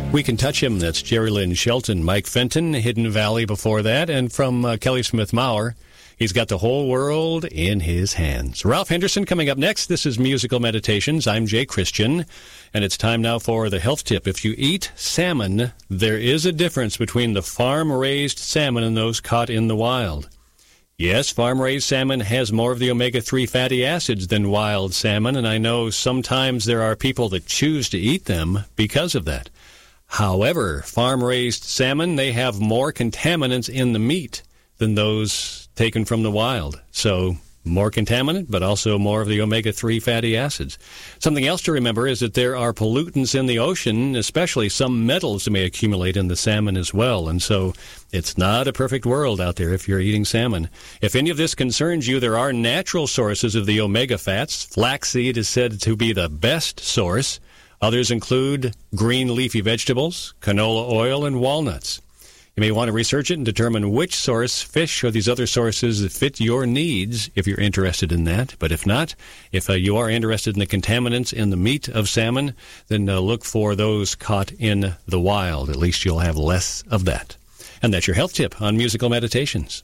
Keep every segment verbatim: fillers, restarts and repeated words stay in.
We Can Touch Him, that's Jerry Lynn Shelton. Mike Fenton, Hidden Valley before that. And from uh, Kelly Smith Maurer, he's got the whole world in his hands. Ralph Henderson coming up next. This is Musical Meditations. I'm Jay Christian, and it's time now for the health tip. If you eat salmon, there is a difference between the farm-raised salmon and those caught in the wild. Yes, farm-raised salmon has more of the omega three fatty acids than wild salmon, and I know sometimes there are people that choose to eat them because of that. However, farm-raised salmon, they have more contaminants in the meat than those taken from the wild. So more contaminant, but also more of the omega three fatty acids. Something else to remember is that there are pollutants in the ocean, especially some metals that may accumulate in the salmon as well. And so it's not a perfect world out there if you're eating salmon. If any of this concerns you, there are natural sources of the omega fats. Flaxseed is said to be the best source. Others include green leafy vegetables, canola oil, and walnuts. You may want to research it and determine which source, fish or these other sources, that fit your needs if you're interested in that. But if not, if uh, you are interested in the contaminants in the meat of salmon, then uh, look for those caught in the wild. At least you'll have less of that. And that's your health tip on Musical Meditations.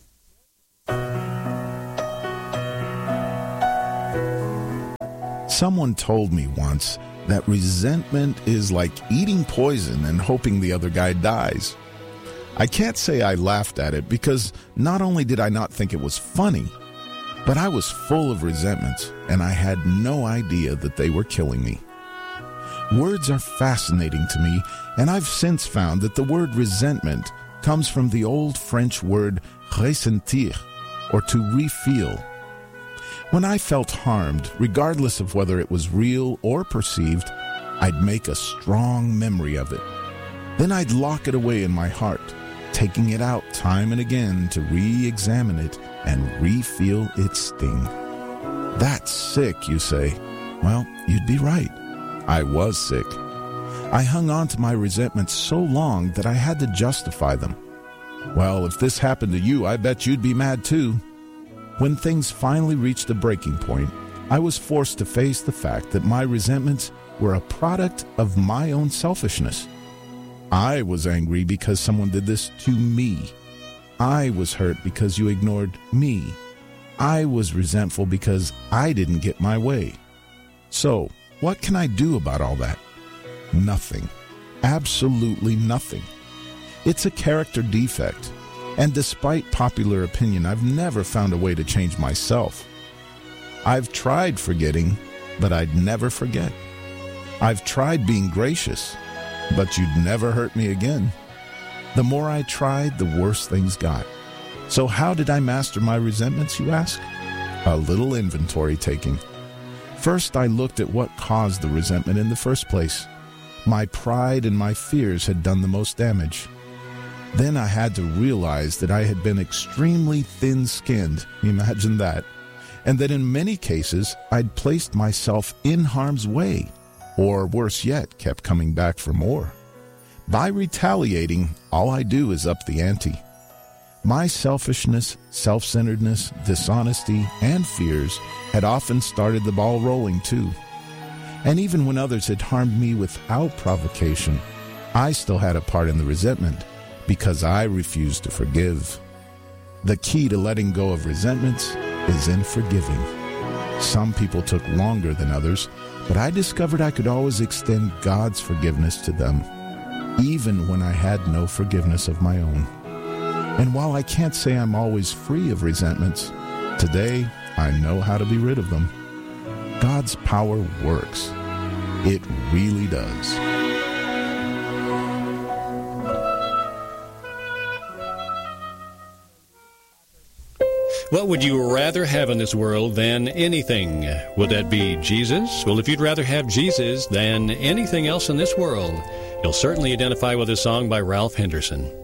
Someone told me once that resentment is like eating poison and hoping the other guy dies. I can't say I laughed at it because not only did I not think it was funny, but I was full of resentments and I had no idea that they were killing me. Words are fascinating to me, and I've since found that the word resentment comes from the old French word ressentir, or to refeel. When I felt harmed, regardless of whether it was real or perceived, I'd make a strong memory of it. Then I'd lock it away in my heart, taking it out time and again to re-examine it and re-feel its sting. That's sick, you say. Well, you'd be right. I was sick. I hung on to my resentments so long that I had to justify them. Well, if this happened to you, I bet you'd be mad too. When things finally reached a breaking point, I was forced to face the fact that my resentments were a product of my own selfishness. I was angry because someone did this to me. I was hurt because you ignored me. I was resentful because I didn't get my way. So, what can I do about all that? Nothing. Absolutely nothing. It's a character defect. And despite popular opinion, I've never found a way to change myself. I've tried forgetting, but I'd never forget. I've tried being gracious, but you'd never hurt me again. The more I tried, the worse things got. So how did I master my resentments, you ask? A little inventory taking. First, I looked at what caused the resentment in the first place. My pride and my fears had done the most damage. Then I had to realize that I had been extremely thin-skinned, imagine that, and that in many cases I'd placed myself in harm's way, or worse yet, kept coming back for more. By retaliating, all I do is up the ante. My selfishness, self-centeredness, dishonesty, and fears had often started the ball rolling too. And even when others had harmed me without provocation, I still had a part in the resentment, because I refused to forgive. The key to letting go of resentments is in forgiving. Some people took longer than others, but I discovered I could always extend God's forgiveness to them, even when I had no forgiveness of my own. And while I can't say I'm always free of resentments, today I know how to be rid of them. God's power works. It really does. What would you rather have in this world than anything? Would that be Jesus? Well, if you'd rather have Jesus than anything else in this world, you'll certainly identify with a song by Ralph Henderson.